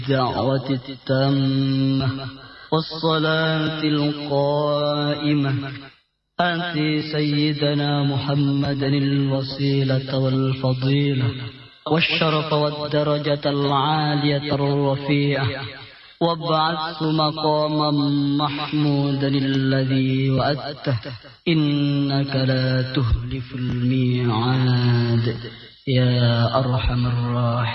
الدعوة التامة والصلاة القائمة آت سيدنا محمدا الوسيلة والفضيلة والشرف والدرجة العالية الرفيعة وابعث مقاما محمودا الذي وعدته إنك لا تخلف الميعاد يا أرحم الراحمين.